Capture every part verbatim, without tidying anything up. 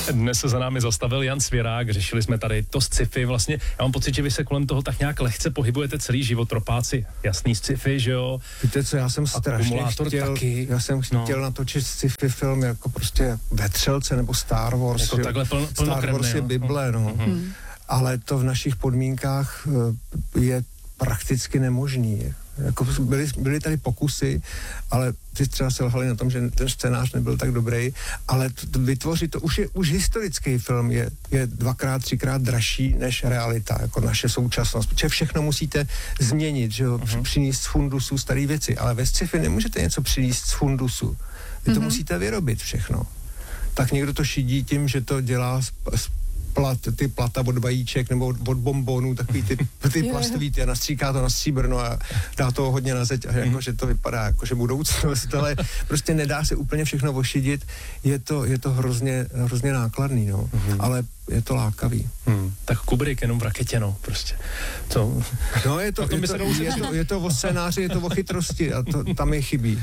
Dnes se za námi zastavil Jan Svěrák, řešili jsme tady to sci-fi. Vlastně já mám pocit, že vy se kolem toho tak nějak lehce pohybujete celý život, tropáci. Jasný sci-fi, že jo? Víte co, já jsem strašně chtěl, taky. já jsem chtěl no. natočit sci-fi film jako prostě Vetřelce nebo Star Wars. Jako takhle pln, Star Wars je Bible, no. Mm-hmm. Ale to v našich podmínkách je prakticky nemožný. Jako byly, byly tady pokusy, ale ty třeba se lhali na tom, že ten scénář nebyl tak dobrý, ale to, vytvořit to, už je, už historický film je, je dvakrát, třikrát dražší než realita, jako naše současnost, protože všechno musíte změnit, že jo, uh-huh. přinést z fundusu staré věci, ale ve sci-fi nemůžete něco přinést z fundusu, vy to uh-huh. musíte vyrobit všechno. Tak někdo to šidí tím, že to dělá z, z plat, ty plata od vajíček nebo od, od bombonů, takový ty, ty plastový, ty a nastříká to na stříbrno a dá to hodně na zeď a jako, že to vypadá jako, že budoucnost, ale prostě nedá se úplně všechno ošidit, je to, je to hrozně, hrozně nákladný, no, mm-hmm. ale je to lákavý. Hmm. Tak Kubrick jenom v raketě, no, prostě. To... No, je to, je to, je, to, je, to, je to o scénáři, je to o chytrosti a to, tam je chybí.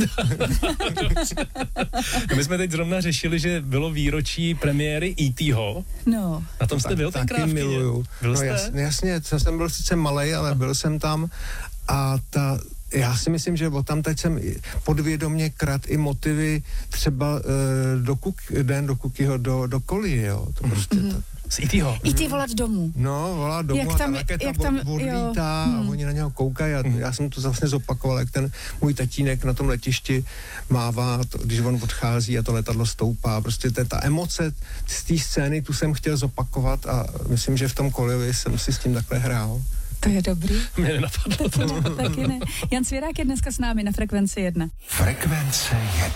My jsme teď zrovna řešili, že bylo výročí premiéry E T ho. No. Na tom jste tak, byl tenkrát? Taky miluju. Byl no jste? jasně, jasně, jsem byl sice malej, ale byl jsem tam a ta já si myslím, že o tam teď jsem podvědomě krat i motivy třeba uh, do, Kuk, den do Kukyho, do, do Kolie, jo, to prostě mm-hmm. to. Z E T ho? E T volat domů. No, volá domů jak a tam, ta raketa jak tam, od, odlítá hmm. a oni na něho koukají a hmm. já jsem to vlastně zopakoval, jak ten můj tatínek na tom letišti mává, to, když on odchází a to letadlo stoupá, prostě ta, ta emoce z té scény, tu jsem chtěl zopakovat a myslím, že v tom Koliovi jsem si s tím takhle hrál. To je dobrý. Mě nenapadlo to. Taky ne. Jan Svěrák je dneska s námi na Frekvenci jedna. Frekvence jedna.